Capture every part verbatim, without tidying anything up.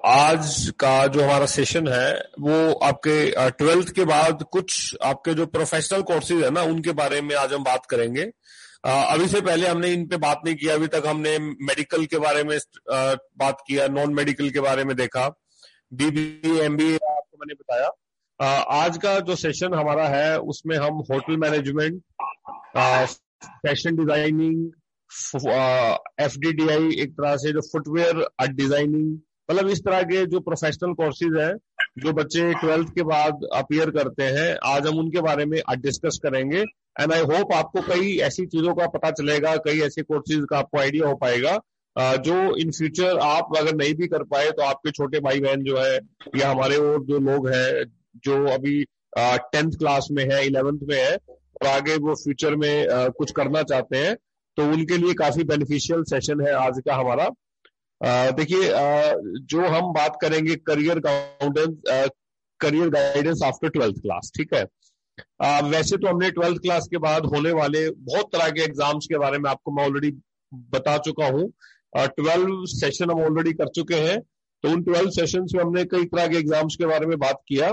आज का जो हमारा सेशन है वो आपके ट्वेल्थ के बाद कुछ आपके जो प्रोफेशनल कोर्सेज है ना उनके बारे में आज हम बात करेंगे। अभी से पहले हमने इन पे बात नहीं किया। अभी तक हमने मेडिकल के बारे में बात किया, नॉन मेडिकल के बारे में देखा, बीबीए एमबीए आपको मैंने बताया। आज का जो सेशन हमारा है उसमें हम hotel management, fashion designing, FDDI एक तरह से जो फुटवेयर डिजाइनिंग, मतलब इस तरह के जो प्रोफेशनल कोर्सेज हैं जो बच्चे ट्वेल्थ के बाद अपीयर करते हैं, आज हम उनके बारे में डिस्कस करेंगे। एंड आई होप आपको कई ऐसी चीजों का पता चलेगा, कई ऐसे कोर्सेज का आपको आइडिया हो पाएगा जो इन फ्यूचर आप अगर नहीं भी कर पाए तो आपके छोटे भाई बहन जो है या हमारे और जो लोग हैं जो अभी टेंथ क्लास में है, इलेवेंथ में है और आगे वो फ्यूचर में आ, कुछ करना चाहते हैं, तो उनके लिए काफी बेनिफिशियल सेशन है आज का हमारा। देखिए, जो हम बात करेंगे career guidance, career guidance after twelfth class, ठीक है। आ, वैसे तो हमने ट्वेल्थ क्लास के बाद होने वाले बहुत तरह के एग्जाम्स के बारे में आपको मैं ऑलरेडी बता चुका हूँ। ट्वेल्व सेशन हम ऑलरेडी कर चुके हैं, तो उन ट्वेल्व सेशन में हमने कई तरह के एग्जाम्स के बारे में बात किया।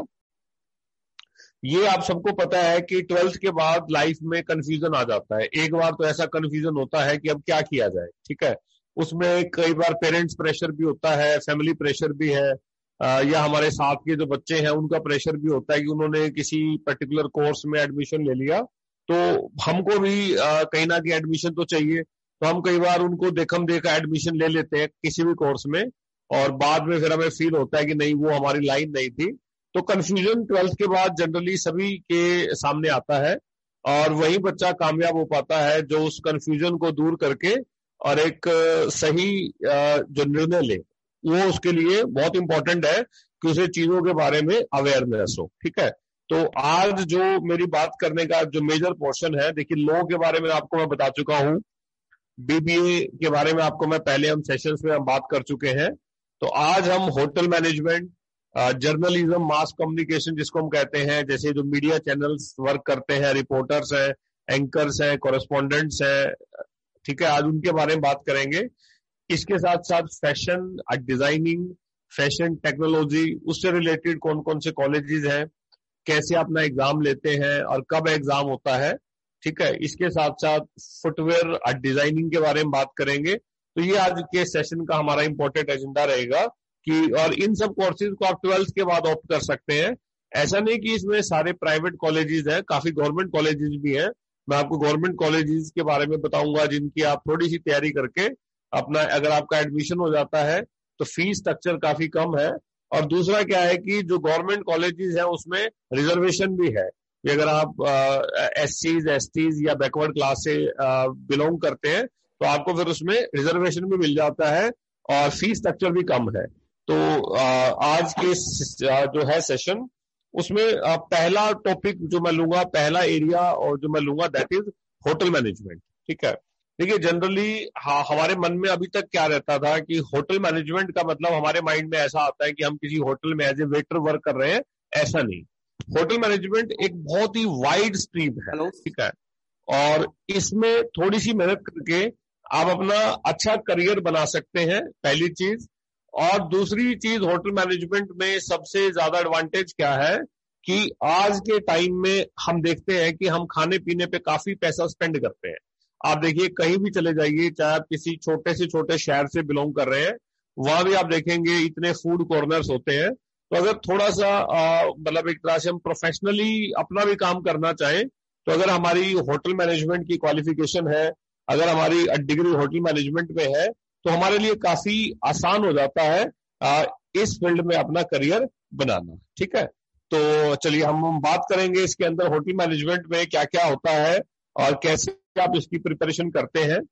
ये आप सबको पता है कि ट्वेल्थ के बाद लाइफ में कंफ्यूजन आ जाता है। एक बार तो ऐसा कंफ्यूजन होता है कि अब क्या किया जाए, ठीक है। उसमें कई बार पेरेंट्स प्रेशर भी होता है, फैमिली प्रेशर भी है, आ, या हमारे साथ के जो बच्चे हैं उनका प्रेशर भी होता है कि उन्होंने किसी पर्टिकुलर कोर्स में एडमिशन ले लिया, तो हमको भी आ, कहीं ना कहीं एडमिशन तो चाहिए। तो हम कई बार उनको देखम देखा एडमिशन ले लेते हैं किसी भी कोर्स में और बाद में फिर हमें फील होता है कि नहीं, वो हमारी लाइन नहीं थी। तो कंफ्यूजन ट्वेल्थ के बाद जनरली सभी के सामने आता है और वही बच्चा कामयाब हो पाता है जो उस कंफ्यूजन को दूर करके और एक सही जो निर्णय ले, वो उसके लिए बहुत इंपॉर्टेंट है कि उसे चीजों के बारे में अवेयरनेस हो, ठीक है। तो आज जो मेरी बात करने का जो मेजर पोर्शन है, देखिए लॉ के बारे में आपको मैं बता चुका हूँ, बीबीए के बारे में आपको मैं पहले हम सेशंस में हम बात कर चुके हैं। तो आज हम hotel management, journalism, mass communication जिसको हम कहते हैं, जैसे जो मीडिया चैनल्स वर्क करते हैं, रिपोर्टर्स हैं, एंकर्स हैं, कॉरेस्पॉन्डेंट्स हैं, ठीक है, आज उनके बारे में बात करेंगे। इसके साथ साथ फैशन डिजाइनिंग, फैशन टेक्नोलॉजी, उससे रिलेटेड कौन कौन से कॉलेजेस हैं, कैसे अपना एग्जाम लेते हैं और कब एग्जाम होता है, ठीक है। इसके साथ साथ फुटवेयर डिजाइनिंग के बारे में बात करेंगे। तो ये आज के सेशन का हमारा इंपॉर्टेंट एजेंडा रहेगा कि और इन सब कोर्सेज को आप ट्वेल्थ के बाद ऑप्ट कर सकते हैं। ऐसा नहीं कि इसमें सारे प्राइवेट कॉलेजेस हैं, काफी गवर्नमेंट कॉलेजेस भी हैं। मैं आपको गवर्नमेंट कॉलेजेस के बारे में बताऊंगा जिनकी आप थोड़ी सी तैयारी करके अपना, अगर आपका एडमिशन हो जाता है तो फीस स्ट्रक्चर काफी कम है। और दूसरा क्या है कि जो गवर्नमेंट कॉलेजेस हैं उसमें रिजर्वेशन भी है कि अगर आप एस सीज एस टीज या बैकवर्ड क्लास से बिलोंग करते हैं तो आपको फिर उसमें रिजर्वेशन भी मिल जाता है और फीस स्ट्रक्चर भी कम है। तो आ, आज के जो है सेशन उसमें आ, पहला टॉपिक जो मैं लूंगा, पहला एरिया और जो मैं लूंगा दैट इज होटल मैनेजमेंट, ठीक है। देखिए जनरली हाँ, हमारे मन में अभी तक क्या रहता था कि होटल मैनेजमेंट का मतलब हमारे माइंड में ऐसा आता है कि हम किसी होटल में एज ए वेटर वर्क कर रहे हैं, ऐसा नहीं। होटल मैनेजमेंट एक बहुत ही वाइड स्ट्रीम है, ठीक है, और इसमें थोड़ी सी मेहनत करके आप अपना अच्छा करियर बना सकते हैं, पहली चीज। और दूसरी चीज, होटल मैनेजमेंट में सबसे ज्यादा एडवांटेज क्या है कि आज के टाइम में हम देखते हैं कि हम खाने पीने पे काफी पैसा स्पेंड करते हैं। आप देखिए कहीं भी चले जाइए, चाहे आप किसी छोटे से छोटे शहर से बिलोंग कर रहे हैं, वहां भी आप देखेंगे इतने फूड कॉर्नर्स होते हैं। तो अगर थोड़ा सा मतलब एक तरह से हम प्रोफेशनली अपना भी काम करना चाहें तो अगर हमारी होटल मैनेजमेंट की क्वालिफिकेशन है, अगर हमारी डिग्री होटल मैनेजमेंट में है, तो हमारे लिए काफी आसान हो जाता है आ, इस फील्ड में अपना करियर बनाना, ठीक है। तो चलिए हम बात करेंगे इसके अंदर होटल मैनेजमेंट में क्या क्या होता है और कैसे आप इसकी प्रिपरेशन करते हैं।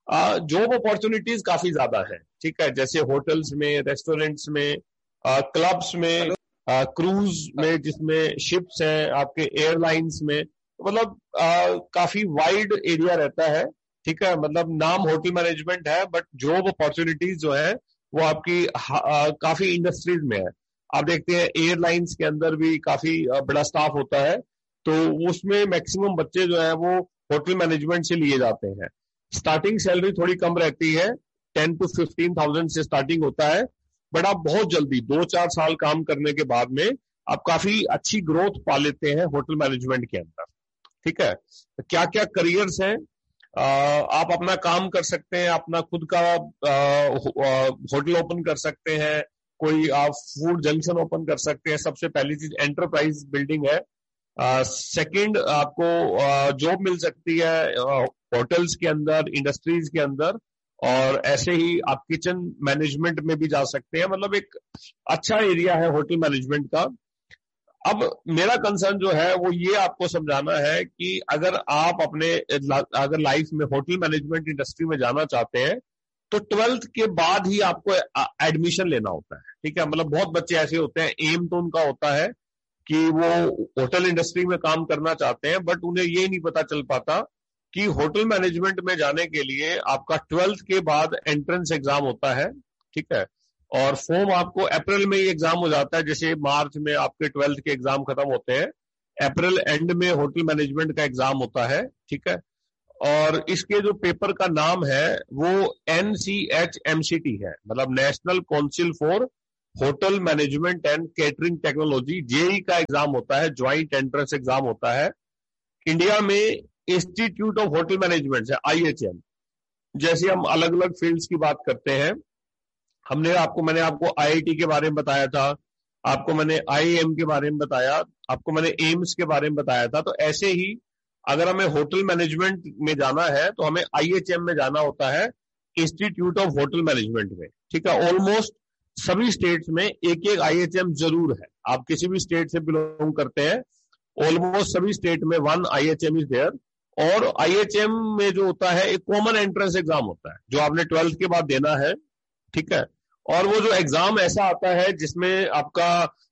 जॉब अपॉर्चुनिटीज काफी ज्यादा है, ठीक है, जैसे होटल्स में, रेस्टोरेंट्स में, क्लब्स में, क्रूज में जिसमें शिप्स हैं, आपके एयरलाइंस में, मतलब काफी वाइड एरिया रहता है, ठीक है। मतलब नाम होटल मैनेजमेंट है बट जॉब अपॉर्चुनिटीज जो है वो आपकी आ, काफी इंडस्ट्रीज में है। आप देखते हैं एयरलाइंस के अंदर भी काफी बड़ा स्टाफ होता है, तो उसमें मैक्सिमम बच्चे जो है वो होटल मैनेजमेंट से लिए जाते हैं। स्टार्टिंग सैलरी थोड़ी कम रहती है, टेन टू फिफ्टीन थाउजेंड से स्टार्टिंग होता है, बट आप बहुत जल्दी दो चार साल काम करने के बाद में आप काफी अच्छी ग्रोथ पा लेते हैं होटल मैनेजमेंट के अंदर। ठीक है, तो क्या क्या करियर्स हैं, आप अपना काम कर सकते हैं, अपना खुद का होटल ओपन कर सकते हैं, कोई आप फूड जंक्शन ओपन कर सकते हैं। सबसे पहली चीज एंटरप्राइज बिल्डिंग है। सेकंड, आपको जॉब मिल सकती है होटल्स के अंदर, इंडस्ट्रीज के अंदर, और ऐसे ही आप किचन मैनेजमेंट में भी जा सकते हैं। मतलब एक अच्छा एरिया है होटल मैनेजमेंट का। अब मेरा कंसर्न जो है वो ये आपको समझाना है कि अगर आप अपने अगर लाइफ में होटल मैनेजमेंट इंडस्ट्री में जाना चाहते हैं तो ट्वेल्थ के बाद ही आपको एडमिशन लेना होता है। ठीक है, मतलब बहुत बच्चे ऐसे होते हैं, एम तो उनका होता है कि वो होटल इंडस्ट्री में काम करना चाहते हैं, बट उन्हें ये नहीं पता चल पाता कि होटल मैनेजमेंट में जाने के लिए आपका ट्वेल्थ के बाद एंट्रेंस एग्जाम होता है। ठीक है, और फॉर्म आपको अप्रैल में ही एग्जाम हो जाता है। जैसे मार्च में आपके ट्वेल्थ के एग्जाम खत्म होते हैं, अप्रैल एंड में होटल मैनेजमेंट का एग्जाम होता है। ठीक है, और इसके जो पेपर का नाम है वो N C H M C T है, मतलब national council for hotel management and catering technology, JEE का एग्जाम होता है, ज्वाइंट एंट्रेंस एग्जाम होता है। इंडिया में इंस्टीट्यूट ऑफ होटल मैनेजमेंट है, आई एच एम। जैसे हम अलग अलग फील्ड्स की बात करते हैं, हमने आपको मैंने आपको आई आई टी के बारे में बताया था, आपको मैंने आई आई एम के बारे में बताया, आपको मैंने एम्स के बारे में बताया था। तो ऐसे ही अगर हमें होटल मैनेजमेंट में जाना है तो हमें आई एच एम में जाना होता है, इंस्टीट्यूट ऑफ होटल मैनेजमेंट में। ठीक है, ऑलमोस्ट सभी स्टेट्स में एक एक आई एच एम जरूर है। आप किसी भी स्टेट से बिलोंग करते हैं, ऑलमोस्ट सभी स्टेट में one I H M is there. और आई एच एम में जो होता है एक कॉमन एंट्रेंस एग्जाम होता है जो आपने ट्वेल्थ के बाद देना है। ठीक है, और वो जो एग्जाम ऐसा आता है जिसमें आपका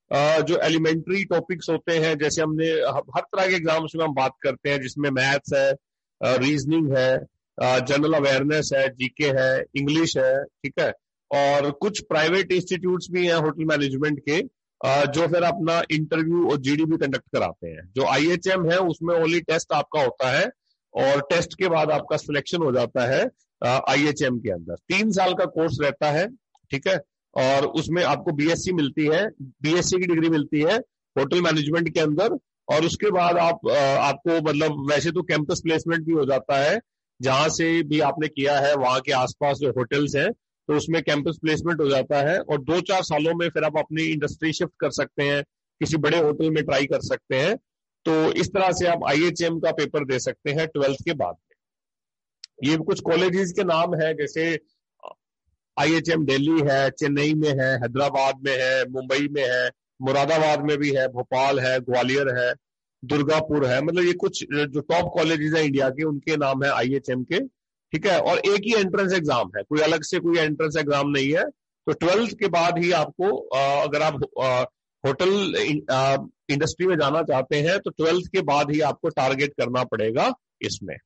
जो एलिमेंट्री टॉपिक्स होते हैं, जैसे हमने हर तरह के एग्जाम्स में हम बात करते हैं, जिसमें मैथ्स है, रीजनिंग है, जनरल अवेयरनेस है, जीके है, इंग्लिश है। ठीक है, और कुछ प्राइवेट इंस्टीट्यूट्स भी हैं होटल मैनेजमेंट के जो फिर अपना इंटरव्यू और जीडी भी कंडक्ट कराते हैं। जो आई एच एम है उसमें ओनली टेस्ट आपका होता है और टेस्ट के बाद आपका सिलेक्शन हो जाता है आई एच एम के अंदर। तीन साल का कोर्स रहता है। ठीक है, और उसमें आपको बी एस सी मिलती है, बी एस सी की डिग्री मिलती है होटल मैनेजमेंट के अंदर। और उसके बाद आप आपको मतलब वैसे तो कैंपस प्लेसमेंट भी हो जाता है, जहां से भी आपने किया है वहां के आसपास जो होटल्स हैं तो उसमें कैंपस प्लेसमेंट हो जाता है, और दो चार सालों में फिर आप अपनी इंडस्ट्री शिफ्ट कर सकते हैं, किसी बड़े होटल में ट्राई कर सकते हैं। तो इस तरह से आप आई एच एम का पेपर दे सकते हैं ट्वेल्थ के बाद में। ये कुछ कॉलेजेस के नाम है, जैसे आई एच एम दिल्ली है, चेन्नई में है, हैदराबाद में है, मुंबई में है, मुरादाबाद में भी है, भोपाल है, ग्वालियर है, दुर्गापुर है। मतलब ये कुछ जो टॉप कॉलेजेस हैं इंडिया के, उनके नाम है आई एच एम के। ठीक है, और एक ही एंट्रेंस एग्जाम है, कोई अलग से कोई एंट्रेंस एग्जाम नहीं है। तो ट्वेल्थ के बाद ही आपको अगर आप होटल इंडस्ट्री में जाना चाहते हैं तो ट्वेल्थ के बाद ही आपको टारगेट करना पड़ेगा। इसमें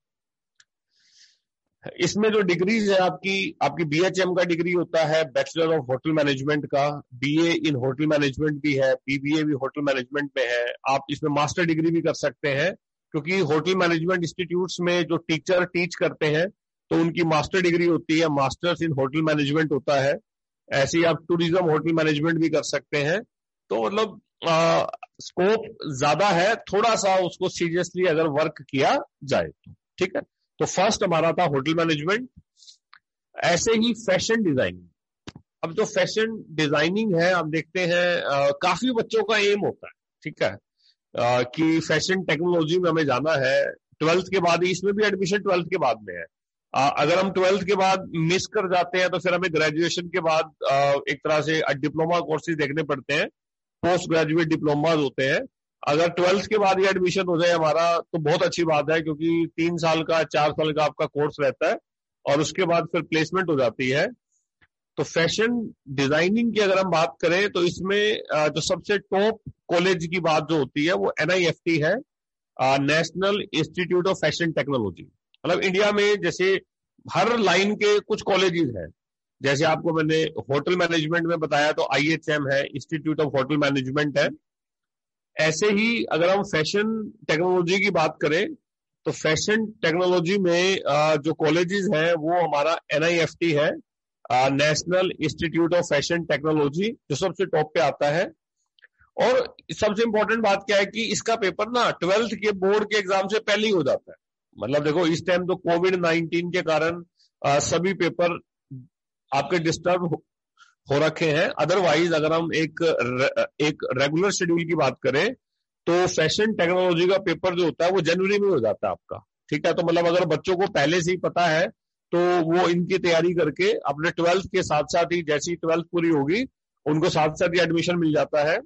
इसमें जो डिग्रीज है आपकी आपकी बी एच एम का डिग्री होता है, बैचलर ऑफ होटल मैनेजमेंट का, बीए इन होटल मैनेजमेंट भी है, बीबीए भी होटल मैनेजमेंट में है। आप इसमें मास्टर डिग्री भी कर सकते हैं, क्योंकि होटल मैनेजमेंट इंस्टीट्यूट्स में जो टीचर टीच करते हैं तो उनकी मास्टर डिग्री होती है, मास्टर्स इन होटल मैनेजमेंट होता है। ऐसे ही आप टूरिज्म होटल मैनेजमेंट भी कर सकते हैं। तो मतलब स्कोप ज्यादा है, थोड़ा सा उसको सीरियसली अगर वर्क किया जाए तो। ठीक है, तो फर्स्ट हमारा था होटल मैनेजमेंट। ऐसे ही फैशन डिजाइनिंग। अब जो फैशन डिजाइनिंग है, आप देखते हैं आ, काफी बच्चों का एम होता है। ठीक है, आ, कि फैशन टेक्नोलॉजी में हमें जाना है ट्वेल्थ के बाद ही। इसमें भी एडमिशन ट्वेल्थ के बाद में है। आ, अगर हम ट्वेल्थ के बाद मिस कर जाते हैं तो फिर हमें ग्रेजुएशन के बाद आ, एक तरह से डिप्लोमा कोर्सेज देखने पड़ते हैं, पोस्ट ग्रेजुएट डिप्लोमा होते हैं। अगर ट्वेल्थ के बाद ही एडमिशन हो जाए हमारा तो बहुत अच्छी बात है, क्योंकि तीन साल का चार साल का आपका कोर्स रहता है और उसके बाद फिर प्लेसमेंट हो जाती है। तो फैशन डिजाइनिंग की अगर हम बात करें तो इसमें जो सबसे टॉप कॉलेज की बात जो होती है वो एन आई एफ टी है, national institute of fashion technology. मतलब इंडिया में जैसे हर लाइन के कुछ कॉलेजेस हैं, जैसे आपको मैंने होटल मैनेजमेंट में बताया तो आई एच एम है, इंस्टीट्यूट ऑफ होटल मैनेजमेंट है। ऐसे ही अगर हम फैशन टेक्नोलॉजी की बात करें तो फैशन टेक्नोलॉजी में जो कॉलेजेस हैं वो हमारा एन आई एफ टी है, national institute of fashion technology, जो सबसे टॉप पे आता है। और सबसे इंपॉर्टेंट बात क्या है कि इसका पेपर ना ट्वेल्थ के बोर्ड के एग्जाम से पहले ही हो जाता है। मतलब देखो इस टाइम तो कोविड नाइनटीन के कारण आ, सभी पेपर आपके डिस्टर्ब हो, हो रखे हैं। अदरवाइज अगर हम एक एक रेगुलर शेड्यूल की बात करें तो फैशन टेक्नोलॉजी का पेपर जो होता है वो जनवरी में हो जाता है आपका, ठीक है। तो मतलब अगर बच्चों को पहले से ही पता है तो वो इनकी तैयारी करके अपने ट्वेल्थ के साथ साथ ही, जैसी ट्वेल्थ पूरी होगी उनको साथ साथ ही एडमिशन मिल जाता है।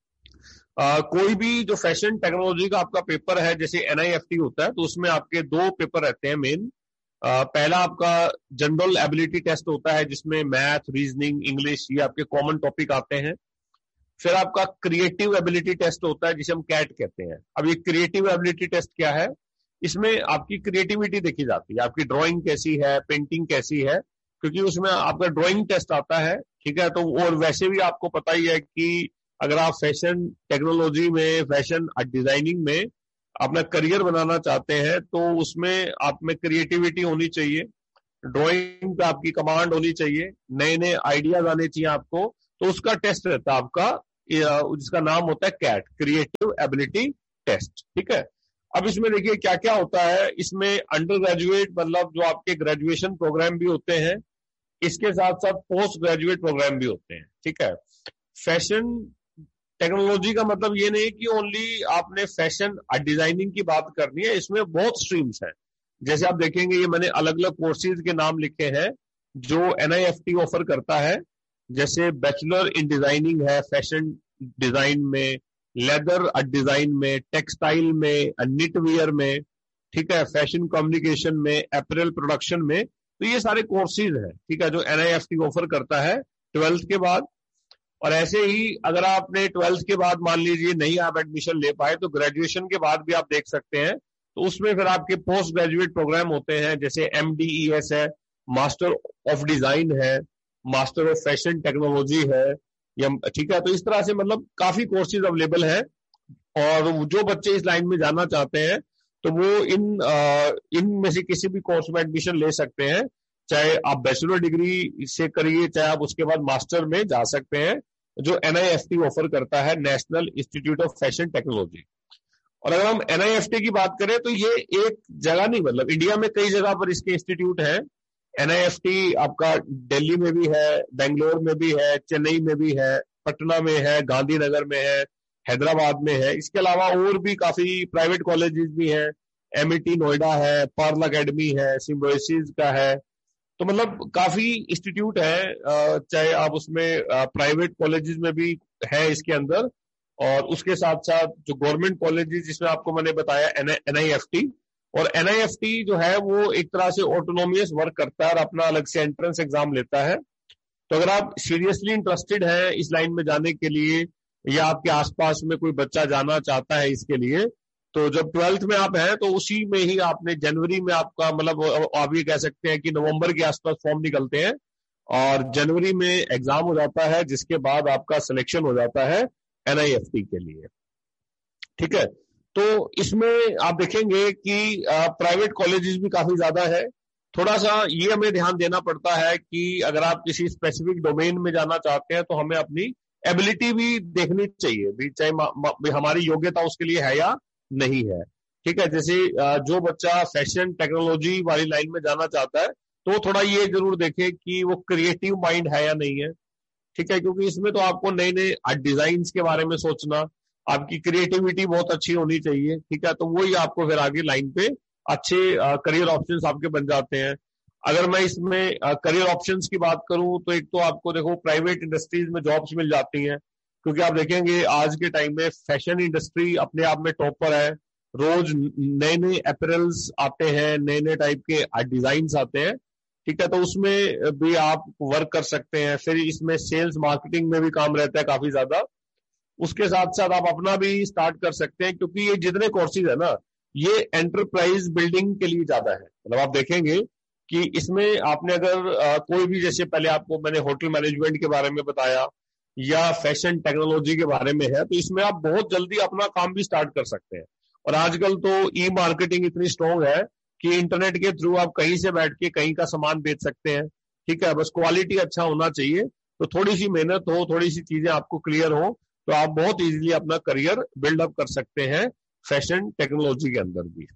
आ, कोई भी जो फैशन टेक्नोलॉजी का आपका पेपर है, जैसे एन आई एफ टी होता है, तो उसमें आपके दो पेपर रहते हैं मेन। पहला आपका जनरल एबिलिटी टेस्ट होता है जिसमें मैथ, रीजनिंग, इंग्लिश ये आपके कॉमन टॉपिक आते हैं। फिर आपका क्रिएटिव एबिलिटी टेस्ट होता है जिसे हम कैट कहते हैं। अब ये क्रिएटिव एबिलिटी टेस्ट क्या है, इसमें आपकी क्रिएटिविटी देखी जाती है, आपकी ड्राइंग कैसी है, पेंटिंग कैसी है, क्योंकि उसमें आपका ड्राइंग टेस्ट आता है, ठीक है। तो और वैसे भी आपको पता ही है कि अगर आप फैशन टेक्नोलॉजी में, फैशन डिजाइनिंग में अपना करियर बनाना चाहते हैं तो उसमें आप में क्रिएटिविटी होनी चाहिए, ड्राइंग पे आपकी कमांड होनी चाहिए, नए नए आइडियाज आने चाहिए आपको। तो उसका टेस्ट रहता है आपका, जिसका नाम होता है कैट, क्रिएटिव एबिलिटी टेस्ट, ठीक है। अब इसमें देखिए क्या क्या होता है। इसमें अंडर ग्रेजुएट मतलब जो आपके ग्रेजुएशन प्रोग्राम भी होते हैं, इसके साथ साथ पोस्ट ग्रेजुएट प्रोग्राम भी होते हैं, ठीक है। फैशन टेक्नोलॉजी का मतलब ये नहीं कि ओनली आपने फैशन डिजाइनिंग की बात करनी है, इसमें बहुत स्ट्रीम्स हैं। जैसे आप देखेंगे ये मैंने अलग अलग कोर्सेज के नाम लिखे हैं जो N I F T offer करता है। जैसे बैचलर इन डिजाइनिंग है फैशन डिजाइन में, लेदर डिजाइन में, टेक्सटाइल में, निट वियर में, ठीक है, फैशन कम्युनिकेशन में, अपैरल प्रोडक्शन में। तो ये सारे कोर्सेज हैं, ठीक है, जो N I F T offer करता है ट्वेल्थ के बाद। और ऐसे ही अगर आपने ट्वेल्थ के बाद मान लीजिए नहीं आप एडमिशन ले पाए तो ग्रेजुएशन के बाद भी आप देख सकते हैं। तो उसमें फिर आपके पोस्ट ग्रेजुएट प्रोग्राम होते हैं, जैसे एम डी ई एस है, मास्टर ऑफ डिजाइन है, मास्टर ऑफ फैशन टेक्नोलॉजी है, या ठीक है। तो इस तरह से मतलब काफी कोर्सेज अवेलेबल है और जो बच्चे इस लाइन में जाना चाहते हैं तो वो इन इनमें से किसी भी कोर्स में एडमिशन ले सकते हैं। चाहे आप बैचलर डिग्री से करिए, चाहे आप उसके बाद मास्टर में जा सकते हैं, जो N I F T offer करता है, national institute of fashion technology. और अगर हम एन आई एफ टी की बात करें तो ये एक जगह नहीं, मतलब इंडिया में कई जगह पर इसके इंस्टीट्यूट है। एन आई एफ टी आपका दिल्ली में भी है, बेंगलोर में भी है, चेन्नई में भी है, पटना में है, गांधीनगर में है, हैदराबाद में है। इसके अलावा और भी काफी प्राइवेट कॉलेजेस भी हैं, एम ई टी नोएडा है, पर्ल अकेडमी है, सिम्बोसिस का है। तो मतलब काफी इंस्टीट्यूट है, चाहे आप उसमें प्राइवेट कॉलेजेस में भी है इसके अंदर, और उसके साथ साथ जो गवर्नमेंट कॉलेजेस जिसमें आपको मैंने बताया एन आई एफ टी। और एन आई एफ टी जो है वो एक तरह से ऑटोनोमियस वर्क करता है और अपना अलग से एंट्रेंस एग्जाम लेता है। तो अगर आप सीरियसली इंटरेस्टेड हैं इस लाइन में जाने के लिए, या आपके आसपास में कोई बच्चा जाना चाहता है इसके लिए, तो जब ट्वेल्थ में आप हैं तो उसी में ही आपने जनवरी में आपका मतलब आप ये कह सकते हैं कि नवंबर के आसपास फॉर्म निकलते हैं और जनवरी में एग्जाम हो जाता है, जिसके बाद आपका सिलेक्शन हो जाता है एन आई एफ टी के लिए, ठीक है। तो इसमें आप देखेंगे कि प्राइवेट कॉलेजेस भी काफी ज्यादा है। थोड़ा सा ये हमें ध्यान देना पड़ता है कि अगर आप किसी स्पेसिफिक डोमेन में जाना चाहते हैं तो हमें अपनी एबिलिटी भी देखनी चाहिए भी, चाहे हमारी योग्यता उसके लिए है या नहीं है, ठीक है। जैसे जो बच्चा फैशन टेक्नोलॉजी वाली लाइन में जाना चाहता है तो थोड़ा ये जरूर देखे कि वो क्रिएटिव माइंड है या नहीं है, ठीक है, क्योंकि इसमें तो आपको नए नए डिजाइन के बारे में सोचना, आपकी क्रिएटिविटी बहुत अच्छी होनी चाहिए, ठीक है। तो वही आपको फिर आगे लाइन पे अच्छे करियर ऑप्शंस आपके बन जाते हैं। अगर मैं इसमें करियर ऑप्शंस की बात करूं तो एक तो आपको देखो प्राइवेट इंडस्ट्रीज में जॉब्स मिल जाती हैं, क्योंकि आप देखेंगे आज के टाइम में फैशन इंडस्ट्री अपने आप में टॉप पर है। रोज नए नए अपैरल्स आते हैं, नए नए टाइप के डिजाइन आते हैं, ठीक है। तो उसमें भी आप वर्क कर सकते हैं। फिर इसमें सेल्स मार्केटिंग में भी काम रहता है काफी ज्यादा। उसके साथ साथ आप अपना भी स्टार्ट कर सकते हैं, क्योंकि ये जितने कोर्सेज है ना ये एंटरप्राइज बिल्डिंग के लिए ज्यादा है। मतलब आप देखेंगे कि इसमें आपने अगर आ, कोई भी, जैसे पहले आपको मैंने होटल मैनेजमेंट के बारे में बताया या फैशन टेक्नोलॉजी के बारे में है, तो इसमें आप बहुत जल्दी अपना काम भी स्टार्ट कर सकते हैं। और आजकल तो ई मार्केटिंग इतनी स्ट्रॉन्ग है कि इंटरनेट के थ्रू आप कहीं से बैठ के कहीं का सामान बेच सकते हैं, ठीक है, बस क्वालिटी अच्छा होना चाहिए। तो थोड़ी सी मेहनत हो, थोड़ी सी चीजें आपको क्लियर हो, तो आप बहुत इजीली अपना करियर बिल्डअप कर सकते हैं फैशन टेक्नोलॉजी के अंदर भी।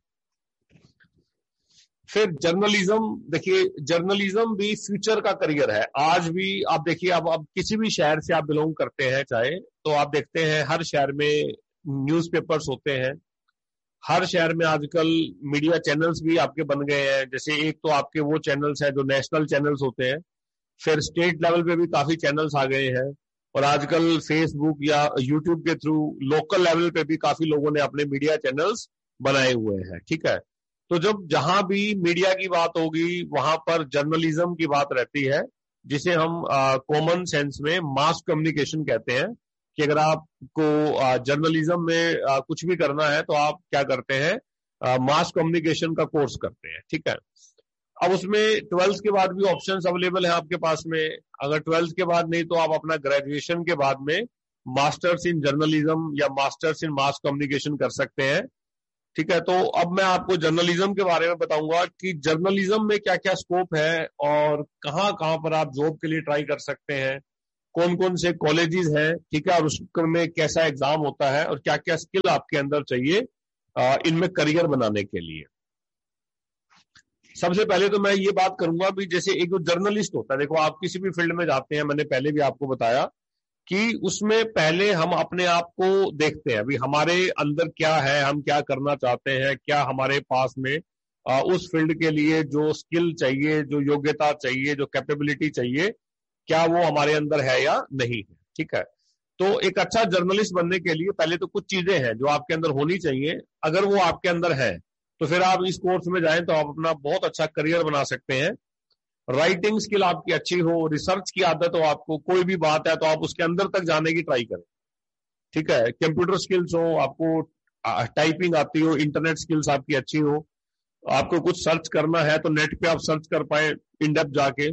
फिर जर्नलिज्म, देखिए जर्नलिज्म भी फ्यूचर का करियर है। आज भी आप देखिए, अब अब किसी भी शहर से आप बिलोंग करते हैं चाहे, तो आप देखते हैं हर शहर में न्यूज़पेपर्स होते हैं, हर शहर में आजकल मीडिया चैनल्स भी आपके बन गए हैं। जैसे एक तो आपके वो चैनल्स हैं जो नेशनल चैनल्स होते हैं, फिर स्टेट लेवल पे भी काफी चैनल्स आ गए हैं, और आजकल फेसबुक या यूट्यूब के थ्रू लोकल लेवल पे भी काफी लोगों ने अपने मीडिया चैनल्स बनाए हुए हैं। ठीक है, तो जब जहां भी मीडिया की बात होगी वहां पर जर्नलिज्म की बात रहती है, जिसे हम कॉमन सेंस में मास कम्युनिकेशन कहते हैं, कि अगर आपको जर्नलिज्म में आ, कुछ भी करना है तो आप क्या करते हैं, मास कम्युनिकेशन का कोर्स करते हैं। ठीक है, अब उसमें ट्वेल्थ के बाद भी ऑप्शंस अवेलेबल है आपके पास में। अगर ट्वेल्थ के बाद नहीं तो आप अपना ग्रेजुएशन के बाद में मास्टर्स इन जर्नलिज्म या मास्टर्स इन मास कम्युनिकेशन कर सकते हैं। ठीक है, तो अब मैं आपको जर्नलिज्म के बारे में बताऊंगा कि जर्नलिज्म में क्या क्या स्कोप है और कहाँ कहाँ पर आप जॉब के लिए ट्राई कर सकते हैं, कौन कौन से कॉलेजेस हैं, ठीक है, और उसमें कैसा एग्जाम होता है और क्या क्या स्किल आपके अंदर चाहिए इनमें करियर बनाने के लिए। सबसे पहले तो मैं ये बात करूंगा भी, जैसे एक जर्नलिस्ट होता है, देखो आप किसी भी फील्ड में जाते हैं, मैंने पहले भी आपको बताया कि उसमें पहले हम अपने आप को देखते हैं, अभी हमारे अंदर क्या है, हम क्या करना चाहते हैं, क्या हमारे पास में आ, उस फील्ड के लिए जो स्किल चाहिए, जो योग्यता चाहिए, जो कैपेबिलिटी चाहिए, क्या वो हमारे अंदर है या नहीं है। ठीक है, तो एक अच्छा जर्नलिस्ट बनने के लिए पहले तो कुछ चीजें हैं जो आपके अंदर होनी चाहिए। अगर वो आपके अंदर है तो फिर आप इस कोर्स में जाएं तो आप अपना बहुत अच्छा करियर बना सकते हैं। राइटिंग स्किल आपकी अच्छी हो, रिसर्च की आदत हो, आपको कोई भी बात है तो आप उसके अंदर तक जाने की ट्राई करें। ठीक है, कंप्यूटर स्किल्स हो, आपको टाइपिंग आती हो, इंटरनेट स्किल्स आपकी अच्छी हो, आपको कुछ सर्च करना है तो नेट पे आप सर्च कर पाए इन डेप्थ जाके,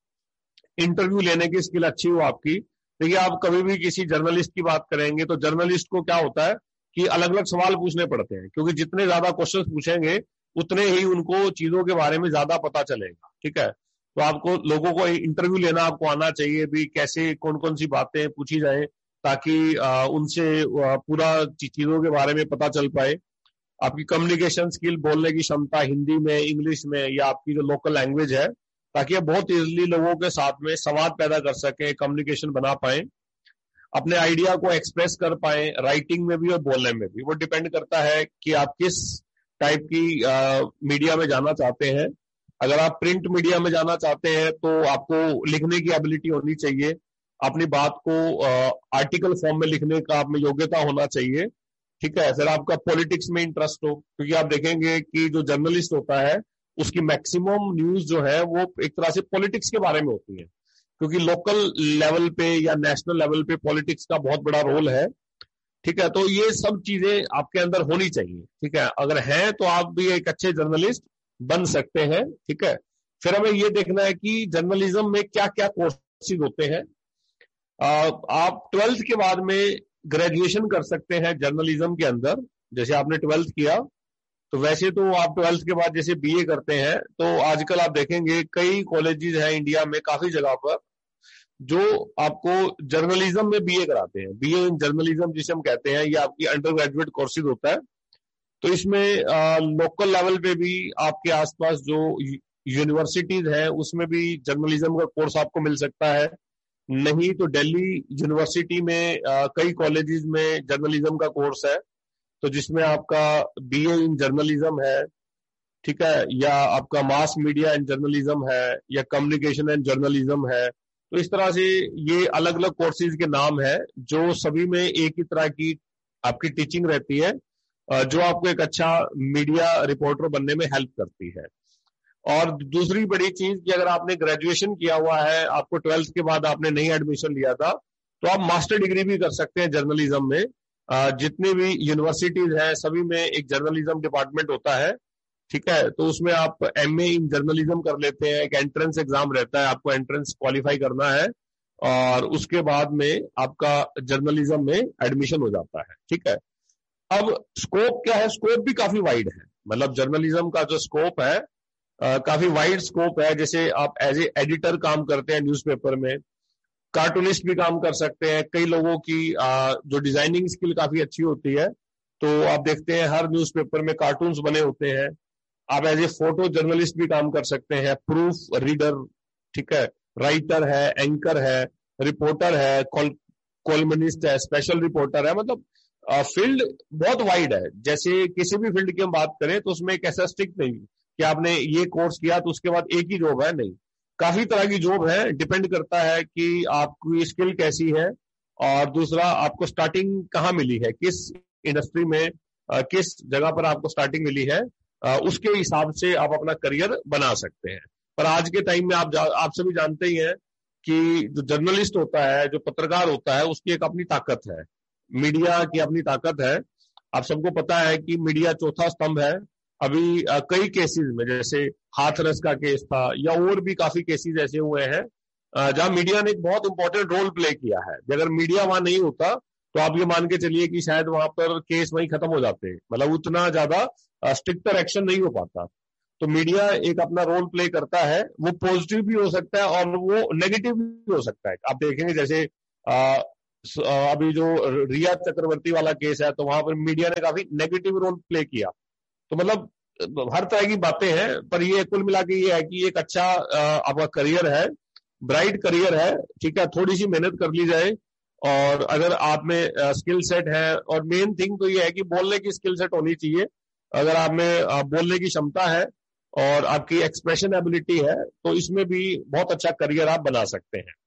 इंटरव्यू लेने की स्किल अच्छी हो आपकी। देखिए आप कभी भी किसी जर्नलिस्ट की बात करेंगे तो जर्नलिस्ट को क्या होता है कि अलग अलग सवाल पूछने पड़ते हैं, क्योंकि जितने ज्यादा क्वेश्चन पूछेंगे उतने ही उनको चीजों के बारे में ज्यादा पता चलेगा। ठीक है, तो आपको लोगों को इंटरव्यू लेना आपको आना चाहिए भी, कैसे कौन कौन सी बातें पूछी जाए ताकि आ, उनसे आ, पूरा चीजों के बारे में पता चल पाए। आपकी कम्युनिकेशन स्किल, बोलने की क्षमता हिंदी में, इंग्लिश में, या आपकी जो लोकल लैंग्वेज है, ताकि आप बहुत इजीली लोगों के साथ में संवाद पैदा कर सके, कम्युनिकेशन बना पाए, अपने आइडिया को एक्सप्रेस कर पाए, राइटिंग में भी और बोलने में भी। वो डिपेंड करता है कि आप किस टाइप की आ, मीडिया में जाना चाहते हैं। अगर आप प्रिंट मीडिया में जाना चाहते हैं तो आपको लिखने की एबिलिटी होनी चाहिए, अपनी बात को आर्टिकल फॉर्म में लिखने का आप में योग्यता होना चाहिए। ठीक है, फिर आपका पॉलिटिक्स में इंटरेस्ट हो, क्योंकि आप देखेंगे कि जो जर्नलिस्ट होता है उसकी मैक्सिमम न्यूज जो है वो एक तरह से पॉलिटिक्स के बारे में होती है, क्योंकि लोकल लेवल पे या नेशनल लेवल पे पॉलिटिक्स का बहुत बड़ा रोल है। ठीक है, तो ये सब चीजें आपके अंदर होनी चाहिए। ठीक है, अगर है तो आप भी एक अच्छे जर्नलिस्ट बन सकते हैं। ठीक है, फिर हमें ये देखना है कि जर्नलिज्म में क्या क्या कोर्सेज होते हैं। आप ट्वेल्थ के बाद में ग्रेजुएशन कर सकते हैं जर्नलिज्म के अंदर। जैसे आपने ट्वेल्थ किया तो वैसे तो आप ट्वेल्थ के बाद जैसे बीए करते हैं, तो आजकल आप देखेंगे कई कॉलेजेस हैं इंडिया में, काफी जगह पर, जो आपको जर्नलिज्म में बीए कराते हैं। बीए इन जर्नलिज्म जिसे हम कहते हैं, ये आपकी अंडर ग्रेजुएट कोर्सेज होता है। तो इसमें लोकल लेवल पे भी आपके आसपास जो यूनिवर्सिटीज है उसमें भी जर्नलिज्म का कोर्स आपको मिल सकता है। नहीं तो दिल्ली यूनिवर्सिटी में आ, कई कॉलेजेस में जर्नलिज्म का कोर्स है, तो जिसमें आपका बीए इन जर्नलिज्म है, ठीक है, या आपका मास मीडिया एंड जर्नलिज्म है, या कम्युनिकेशन एंड जर्नलिज्म है। तो इस तरह से ये अलग अलग कोर्सेज के नाम है, जो सभी में एक ही तरह की आपकी टीचिंग रहती है, जो आपको एक अच्छा मीडिया रिपोर्टर बनने में हेल्प करती है। और दूसरी बड़ी चीज कि अगर आपने ग्रेजुएशन किया हुआ है, आपको ट्वेल्थ के बाद आपने नहीं एडमिशन लिया था, तो आप मास्टर डिग्री भी कर सकते हैं जर्नलिज्म में। जितनी भी यूनिवर्सिटीज हैं सभी में एक जर्नलिज्म डिपार्टमेंट होता है। ठीक है, तो उसमें आप एमए इन जर्नलिज्म कर लेते हैं, एक एंट्रेंस एग्जाम रहता है, आपको एंट्रेंस क्वालिफाई करना है और उसके बाद में आपका जर्नलिज्म में एडमिशन हो जाता है। ठीक है, अब स्कोप क्या है? स्कोप भी काफी वाइड है, मतलब जर्नलिज्म का जो स्कोप है uh, काफी वाइड स्कोप है। जैसे आप एज ए एडिटर काम करते हैं न्यूज़पेपर में, कार्टूनिस्ट भी काम कर सकते हैं। कई लोगों की uh, जो डिजाइनिंग स्किल काफी अच्छी होती है, तो आप देखते हैं हर न्यूज़पेपर में कार्टून्स बने होते हैं। आप एज ए फोटो जर्नलिस्ट भी काम कर सकते हैं, प्रूफ रीडर, ठीक है, राइटर है, एंकर है, रिपोर्टर है, कॉलमनिस्ट है, स्पेशल रिपोर्टर है। मतलब फील्ड बहुत वाइड है। जैसे किसी भी फील्ड की हम बात करें तो उसमें एक ऐसा स्ट्रिक्ट नहीं कि आपने ये कोर्स किया तो उसके बाद एक ही जॉब है, नहीं, काफी तरह की जॉब है। डिपेंड करता है कि आपकी स्किल कैसी है, और दूसरा आपको स्टार्टिंग कहाँ मिली है, किस इंडस्ट्री में, किस जगह पर आपको स्टार्टिंग मिली है, उसके हिसाब से आप अपना करियर बना सकते हैं। पर आज के टाइम में आप आप सभी जानते ही हैं कि जो जर्नलिस्ट होता है, जो पत्रकार होता है, उसकी एक अपनी ताकत है, मीडिया की अपनी ताकत है। आप सबको पता है कि मीडिया चौथा स्तंभ है। अभी आ, कई केसेस में, जैसे हाथरस का केस था, या और भी काफी केसेस ऐसे हुए हैं जहां मीडिया ने एक बहुत इंपॉर्टेंट रोल प्ले किया है। अगर मीडिया वहां नहीं होता तो आप ये मान के चलिए कि शायद वहां पर केस वहीं खत्म हो जाते हैं, मतलब उतना ज्यादा स्ट्रिक्टर एक्शन नहीं हो पाता। तो मीडिया एक अपना रोल प्ले करता है, वो पॉजिटिव भी हो सकता है और वो नेगेटिव भी हो सकता है। आप देखेंगे जैसे आ, अभी जो रिया चक्रवर्ती वाला केस है, तो वहां पर मीडिया ने काफी नेगेटिव रोल प्ले किया। तो मतलब हर तरह की बातें हैं, पर ये कुल मिला के ये है कि एक अच्छा आपका करियर है, ब्राइट करियर है, ठीक है। थोड़ी सी मेहनत कर ली जाए, और अगर आप में स्किल सेट है, और मेन थिंग तो ये है कि बोलने की स्किल सेट होनी चाहिए। अगर आप में बोलने की क्षमता है और आपकी एक्सप्रेशन एबिलिटी है, तो इसमें भी बहुत अच्छा करियर आप बना सकते हैं।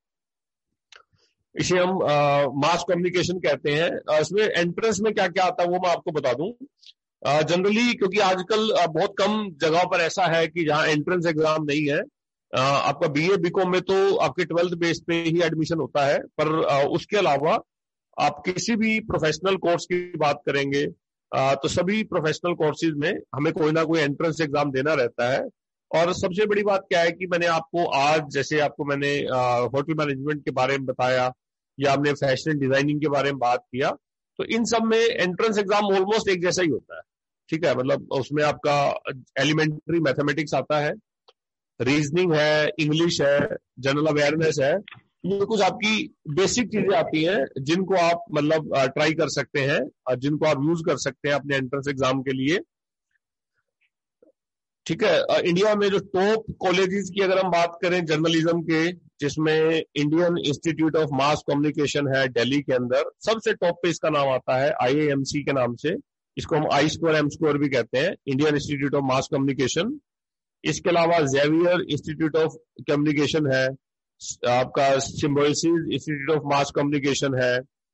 इसे हम मास कम्युनिकेशन कहते हैं। इसमें एंट्रेंस में क्या क्या आता है वो मैं आपको बता दूं। जनरली क्योंकि आजकल uh, बहुत कम जगह पर ऐसा है कि जहां एंट्रेंस एग्जाम नहीं है। uh, आपका बीए बीकॉम में तो आपके ट्वेल्थ बेस पे ही एडमिशन होता है, पर uh, उसके अलावा आप किसी भी प्रोफेशनल कोर्स की बात करेंगे uh, तो सभी प्रोफेशनल कोर्सेज में हमें कोई ना कोई एंट्रेंस एग्जाम देना रहता है। और सबसे बड़ी बात क्या है कि मैंने आपको आज, जैसे आपको मैंने होटल uh, मैनेजमेंट के बारे में बताया, या हमने फैशन डिजाइनिंग के बारे में बात किया, तो इन सब में एंट्रेंस एग्जाम ऑलमोस्ट एक जैसा ही होता है, ठीक है। मतलब उसमें आपका एलिमेंट्री मैथमेटिक्स आता है, रीजनिंग है, इंग्लिश है, जनरल अवेयरनेस है। ये कुछ आपकी बेसिक चीजें आती हैं जिनको आप मतलब ट्राई कर सकते हैं और जिनको आप यूज कर सकते हैं अपने एंट्रेंस एग्जाम के लिए, ठीक है। इंडिया में जो टॉप कॉलेजेस की अगर हम बात करें जर्नलिज्म के, जिसमें Indian institute of mass communication है दिल्ली के अंदर, सबसे टॉप पे इसका नाम आता है, आई ए एम सी के नाम से। इसको हम आई स्क्वायर एम स्क्वायर भी कहते हैं, Indian institute of mass communication. इसके अलावा जेवियर इंस्टीट्यूट ऑफ कम्युनिकेशन है, आपका Symbiosis institute of mass communication है,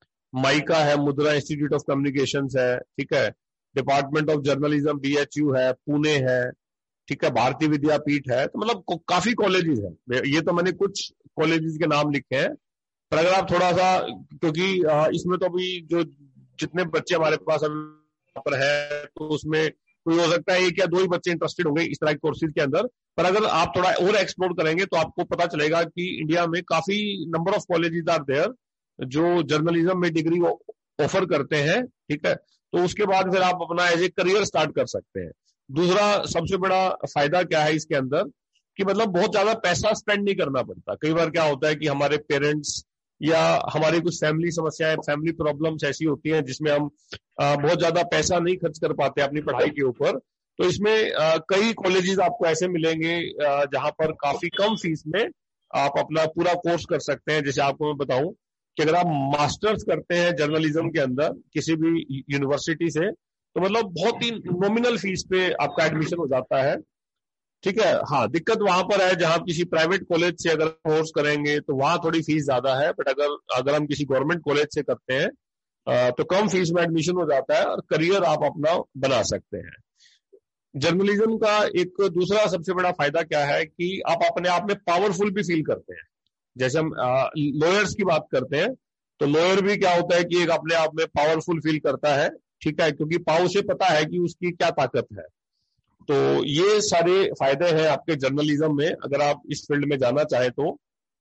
माइका है, मुद्रा इंस्टीट्यूट ऑफ कम्युनिकेशन है, ठीक है। Department of journalism B H U है, पुणे है, ठीक है। भारतीय विद्यापीठ है। तो मतलब काफी कॉलेजेस हैं। ये तो मैंने कुछ कॉलेजेस के नाम लिखे हैं, पर अगर आप थोड़ा सा, क्योंकि इसमें तो अभी जो जितने बच्चे हमारे पास अभी पर है, तो उसमें कोई हो सकता है एक या दो ही बच्चे इंटरेस्टेड होंगे इस तरह के कोर्सेज के अंदर। पर अगर आप थोड़ा और एक्सप्लोर करेंगे तो आपको पता चलेगा कि इंडिया में काफी number of colleges are there जो जर्नलिज्म में डिग्री ऑफर करते हैं, ठीक है। तो उसके बाद फिर आप अपना एज ए करियर स्टार्ट कर सकते हैं। दूसरा सबसे बड़ा फायदा क्या है इसके अंदर, कि मतलब बहुत ज्यादा पैसा स्पेंड नहीं करना पड़ता। कई बार क्या होता है कि हमारे पेरेंट्स या हमारी कुछ फैमिली समस्याएं, फैमिली प्रॉब्लम्स ऐसी होती हैं जिसमें हम आ, बहुत ज्यादा पैसा नहीं खर्च कर पाते अपनी पढ़ाई के ऊपर। तो इसमें आ, कई कॉलेजेस आपको ऐसे मिलेंगे जहां पर काफी कम फीस में आप अपना पूरा कोर्स कर सकते हैं। जैसे आपको मैं बताऊं कि अगर आप मास्टर्स करते हैं जर्नलिज्म के अंदर किसी भी यूनिवर्सिटी से, तो मतलब बहुत ही नॉमिनल फीस पे आपका एडमिशन हो जाता है, ठीक है। हाँ, दिक्कत वहां पर है जहां किसी प्राइवेट कॉलेज से अगर कोर्स करेंगे तो वहां थोड़ी फीस ज्यादा है, बट अगर अगर हम किसी गवर्नमेंट कॉलेज से करते हैं तो कम फीस में एडमिशन हो जाता है और करियर आप अपना बना सकते हैं। जर्नलिज्म का एक दूसरा सबसे बड़ा फायदा क्या है कि आप अपने आप में पावरफुल भी फील करते हैं। जैसे हम लॉयर्स की बात करते हैं, तो लॉयर भी क्या होता है कि एक अपने आप में पावरफुल फील करता है, ठीक है, क्योंकि पाव से पता है कि उसकी क्या ताकत है। तो ये सारे फायदे हैं आपके जर्नलिज्म में अगर आप इस फील्ड में जाना चाहें तो।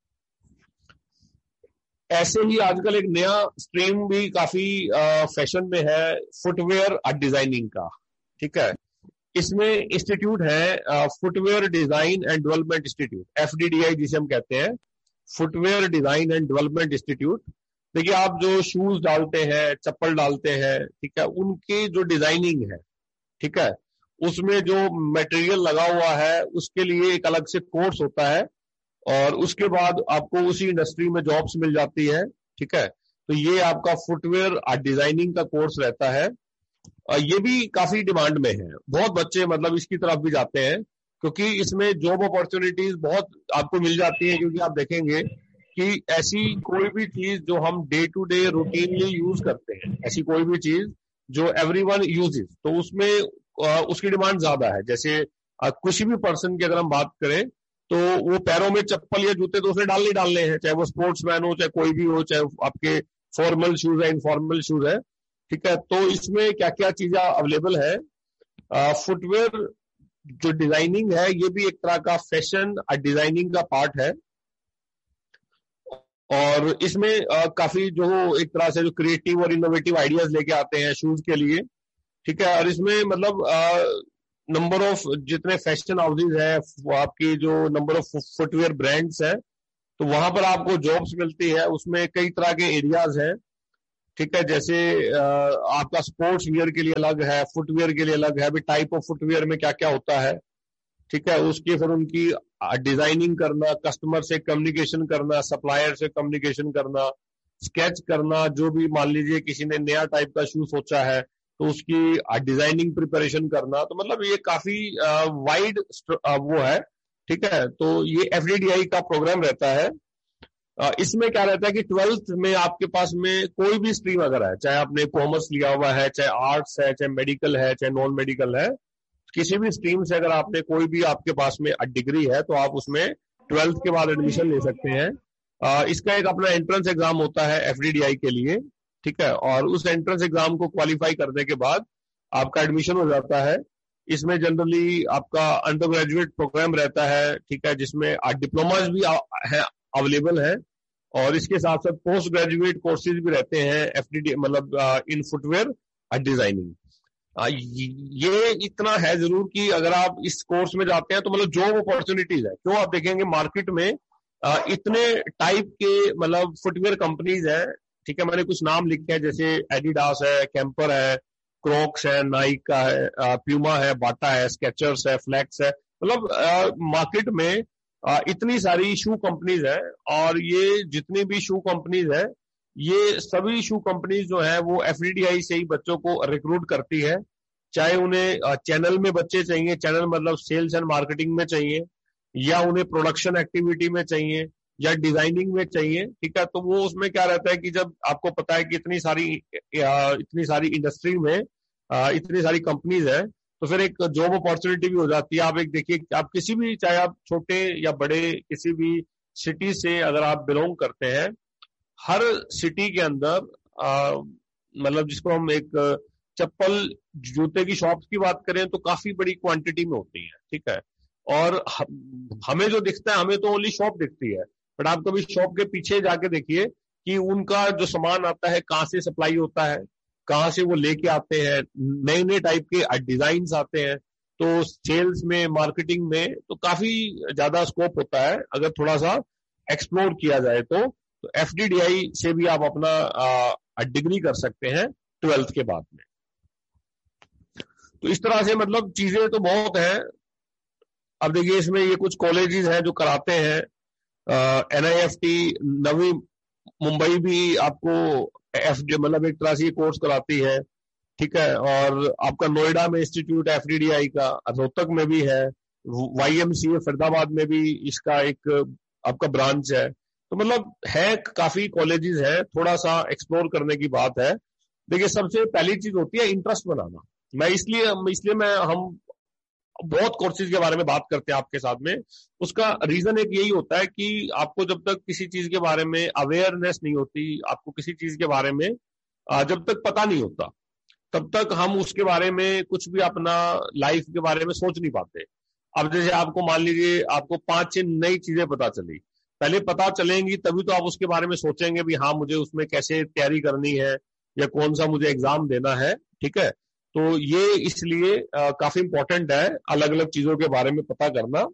ऐसे ही आजकल एक नया स्ट्रीम भी काफी फैशन में है, फुटवेयर डिजाइनिंग का, ठीक है। इसमें इंस्टीट्यूट है footwear design and development institute, F D D I जिसे हम कहते हैं, footwear design and development institute. देखिए आप जो शूज डालते हैं, चप्पल डालते हैं, ठीक है, उनकी जो डिजाइनिंग है, ठीक है, उसमें जो मटेरियल लगा हुआ है उसके लिए एक अलग से कोर्स होता है, और उसके बाद आपको उसी इंडस्ट्री में जॉब्स मिल जाती है, ठीक है। तो ये आपका फुटवेयर डिजाइनिंग का कोर्स रहता है। ये भी काफी डिमांड में है, बहुत बच्चे मतलब इसकी तरफ भी जाते हैं, क्योंकि इसमें जॉब अपॉर्चुनिटीज बहुत आपको मिल जाती है। क्योंकि आप देखेंगे कि ऐसी कोई भी चीज जो हम day to day routinely use करते हैं, ऐसी कोई भी चीज जो एवरीवन यूजेस, तो उसमें उसकी डिमांड ज्यादा है। जैसे किसी भी पर्सन की अगर हम बात करें तो वो पैरों में चप्पल या जूते तो उसे डालने डालने हैं, चाहे वो स्पोर्ट्समैन हो, चाहे कोई भी हो, चाहे आपके फॉर्मल शूज है, इनफॉर्मल शूज है, ठीक है। तो इसमें क्या क्या चीजें अवेलेबल है, फुटवेयर जो डिजाइनिंग है ये भी एक तरह का फैशन डिजाइनिंग का पार्ट है, और इसमें आ, काफी जो एक तरह से जो क्रिएटिव और इनोवेटिव आइडियाज लेके आते हैं शूज के लिए, ठीक है। और इसमें मतलब नंबर ऑफ जितने फैशन हाउसेज है, आपकी जो नंबर ऑफ फुटवेयर ब्रांड्स है, तो वहां पर आपको जॉब्स मिलती है। उसमें कई तरह के एरियाज हैं, ठीक है। जैसे आपका स्पोर्ट्स वियर के लिए अलग है, फुटवेयर के लिए अलग है, अभी टाइप ऑफ फुटवेयर में क्या क्या होता है, ठीक है। उसकी फिर उनकी डिजाइनिंग करना, कस्टमर से कम्युनिकेशन करना, सप्लायर से कम्युनिकेशन करना, स्केच करना, जो भी मान लीजिए किसी ने नया टाइप का शू सोचा है तो उसकी डिजाइनिंग प्रिपरेशन करना, तो मतलब ये काफी वाइड वो है, ठीक है। तो ये एफ डी डी आई का प्रोग्राम रहता है। इसमें क्या रहता है कि ट्वेल्थ में आपके पास में कोई भी स्ट्रीम अगर है, चाहे आपने कॉमर्स लिया हुआ है, चाहे आर्ट्स है, चाहे मेडिकल है, चाहे नॉन मेडिकल है, किसी भी स्ट्रीम से अगर आपने कोई भी आपके पास में डिग्री है तो आप उसमें ट्वेल्थ के बाद एडमिशन ले सकते हैं। इसका एक अपना एंट्रेंस एग्जाम होता है एफ डी डी आई के लिए, ठीक है, और उस एंट्रेंस एग्जाम को क्वालिफाई करने के बाद आपका एडमिशन हो जाता है। इसमें जनरली आपका अंडर ग्रेजुएट प्रोग्राम रहता है, ठीक है, जिसमें डिप्लोमाज भी है अवेलेबल है, और इसके साथ साथ पोस्ट ग्रेजुएट कोर्सेज भी रहते हैं एफ डी डी मतलब इन फुटवेयर डिजाइनिंग। ये इतना है जरूर कि अगर आप इस कोर्स में जाते हैं तो मतलब जॉब अपॉर्चुनिटीज है। क्यों, आप देखेंगे मार्केट में इतने टाइप के मतलब फुटवेयर कंपनीज है, ठीक है। मैंने कुछ नाम लिखे हैं, जैसे एडिडास है, कैंपर है, क्रॉक्स है, नाइक का है, प्यूमा है, बाटा है, स्केचर्स है, फ्लैक्स है, मतलब मार्केट में आ, इतनी सारी शू कंपनीज है। और ये जितनी भी शू कंपनीज है, ये सभी शू कंपनीज जो है वो एफ डी डी आई से ही बच्चों को रिक्रूट करती है। चाहे उन्हें चैनल में बच्चे चाहिए, चैनल मतलब सेल्स एंड मार्केटिंग में चाहिए, या उन्हें प्रोडक्शन एक्टिविटी में चाहिए, या डिजाइनिंग में चाहिए, ठीक है। तो वो उसमें क्या रहता है कि जब आपको पता है कि इतनी सारी इतनी सारी इंडस्ट्री में इतनी सारी कंपनीज है, तो फिर एक जॉब अपॉर्चुनिटी भी हो जाती है। आप एक देखिए, आप किसी भी, चाहे आप छोटे या बड़े किसी भी सिटी से अगर आप बिलोंग करते हैं, हर सिटी के अंदर मतलब जिसको हम एक चप्पल जूते की शॉप्स की बात करें तो काफी बड़ी क्वांटिटी में होती है, ठीक है। और हमें जो दिखता है, हमें तो ओनली शॉप दिखती है, बट आप कभी शॉप के पीछे जाके देखिए कि उनका जो सामान आता है कहाँ से सप्लाई होता है, कहाँ से वो लेके आते हैं, नए नए टाइप के डिजाइन आते हैं। तो सेल्स में, मार्केटिंग में तो काफी ज्यादा स्कोप होता है अगर थोड़ा सा एक्सप्लोर किया जाए तो। तो एफ डी डी आई से भी आप अपना डिग्री कर सकते हैं ट्वेल्थ के बाद में। तो इस तरह से मतलब चीजें तो बहुत हैं। अब देखिए इसमें ये कुछ कॉलेजेस हैं जो कराते हैं, N I F T Navi Mumbai भी आपको एफ मतलब एक तरह से ये कोर्स कराती है, ठीक है। और आपका नोएडा में institute F D D I का, रोहतक में भी है, वाई एम सी ए फरीदाबाद में भी इसका एक आपका ब्रांच है। तो मतलब है, काफी कॉलेजेस है, थोड़ा सा एक्सप्लोर करने की बात है। देखिए सबसे पहली चीज होती है इंटरेस्ट बनाना। मैं इसलिए इसलिए मैं हम बहुत कोर्सेज के बारे में बात करते हैं आपके साथ में। उसका रीजन एक यही होता है कि आपको जब तक किसी चीज के बारे में अवेयरनेस नहीं होती, आपको किसी चीज के बारे में जब तक पता नहीं होता, तब तक हम उसके बारे में कुछ भी अपना लाइफ के बारे में सोच नहीं पाते। अब जैसे आपको मान लीजिए आपको पांच छह नई चीजें पता चली, पहले पता चलेंगी तभी तो आप उसके बारे में सोचेंगे भी हाँ मुझे उसमें कैसे तैयारी करनी है या कौन सा मुझे एग्जाम देना है, ठीक है। तो ये इसलिए आ, काफी इंपॉर्टेंट है अलग अलग चीजों के बारे में पता करना।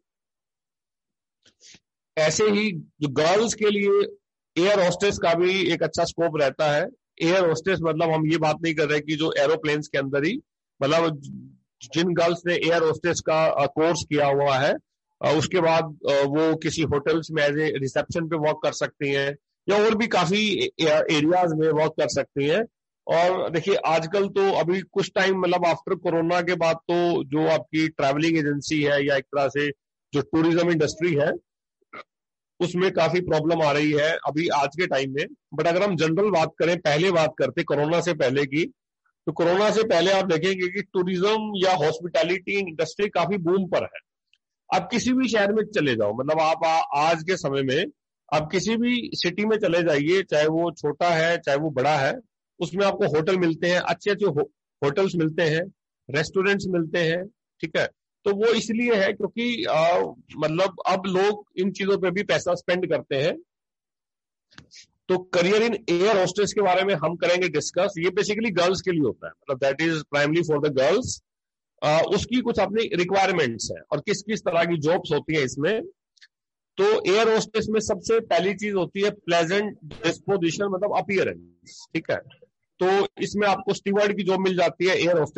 ऐसे ही जो गर्ल्स के लिए एयर होस्टेस का भी एक अच्छा स्कोप रहता है। एयर होस्टेस मतलब हम ये बात नहीं कर रहे कि जो एरोप्लेन्स के अंदर ही, मतलब जिन गर्ल्स ने एयर होस्टेस का कोर्स किया हुआ है उसके बाद वो किसी होटल्स में एज ए रिसेप्शन पे वर्क कर सकती हैं या और भी काफी एरियाज में वर्क कर सकती हैं। और देखिए आजकल तो अभी कुछ टाइम मतलब आफ्टर कोरोना के बाद तो जो आपकी ट्रैवलिंग एजेंसी है या एक तरह से जो टूरिज्म इंडस्ट्री है उसमें काफी प्रॉब्लम आ रही है अभी आज के टाइम में। बट अगर हम जनरल बात करें, पहले बात करते कोरोना से पहले की, तो कोरोना से पहले आप देखेंगे कि टूरिज्म या हॉस्पिटैलिटी इंडस्ट्री काफी बूम पर है। आप किसी भी शहर में चले जाओ, मतलब आप आ, आज के समय में आप किसी भी सिटी में चले जाइए, चाहे वो छोटा है चाहे वो बड़ा है, उसमें आपको होटल मिलते हैं, अच्छे अच्छे हो, होटल्स मिलते हैं, रेस्टोरेंट्स मिलते हैं, ठीक है। तो वो इसलिए है क्योंकि आ, मतलब अब लोग इन चीजों पे भी पैसा स्पेंड करते हैं। तो करियर इन एयर होस्टेस के बारे में हम करेंगे डिस्कस। ये बेसिकली गर्ल्स के लिए होता है, मतलब that is primary for the girls. उसकी कुछ अपनी रिक्वायरमेंट्स हैं और किस किस तरह की जॉब्स होती है इसमें। तो एयर होस्टेस में सबसे पहली चीज होती है प्लेजेंट डिस्पोजिशन, मतलब अपीयरेंस, ठीक है। तो इसमें आपको स्टीवर्ड की जॉब मिल जाती है एयर होस्टेस